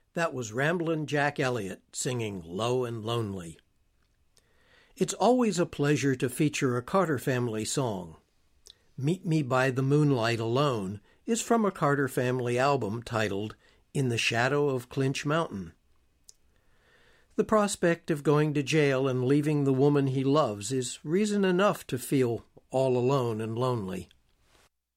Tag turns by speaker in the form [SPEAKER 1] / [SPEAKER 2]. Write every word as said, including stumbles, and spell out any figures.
[SPEAKER 1] That was Ramblin' Jack Elliott singing Low and Lonely. It's always a pleasure to feature a Carter Family song. Meet Me by the Moonlight Alone is from a Carter Family album titled In the Shadow of Clinch Mountain. The prospect of going to jail and leaving the woman he loves is reason enough to feel all alone and lonely.